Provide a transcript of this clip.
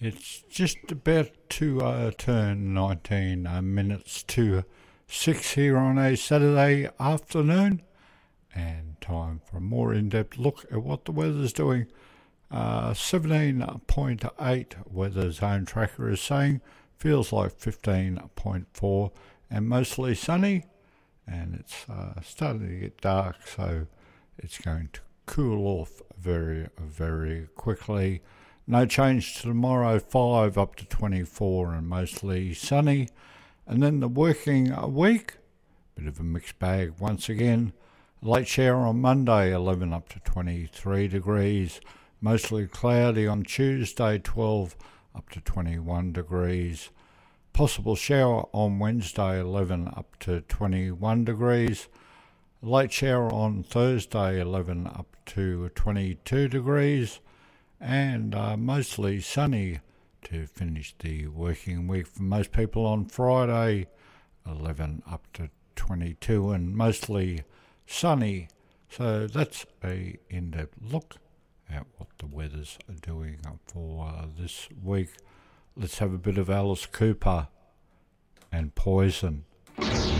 It's just about to turn 19 minutes to 6 here on a Saturday afternoon, and time for a more in-depth look at what the weather's doing. 17.8 weather zone tracker is saying, feels like 15.4 and mostly sunny, and it's starting to get dark, so it's going to cool off very, very quickly. No change to tomorrow, 5 up to 24 and mostly sunny. And then the working week, bit of a mixed bag once again. Late shower on Monday, 11 up to 23 degrees. Mostly cloudy on Tuesday, 12 up to 21 degrees. Possible shower on Wednesday, 11 up to 21 degrees. Late shower on Thursday, 11 up to 22 degrees. And mostly sunny to finish the working week for most people on Friday, 11 up to 22 and mostly sunny. So that's a in-depth look at what the weather's doing for this week. Let's have a bit of Alice Cooper and Poison.